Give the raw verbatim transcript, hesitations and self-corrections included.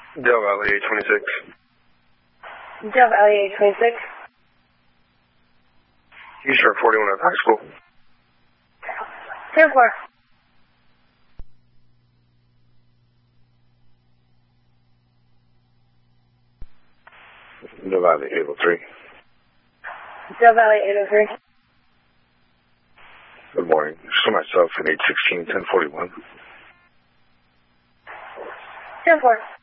Del Valley eight twenty-six. Del Valley eight twenty-six. Eastern forty-one at high school. ten four. Del Valley eight oh three. Del Valley eight oh three. Good morning. Show myself in eight sixteen, ten forty-one. ten four.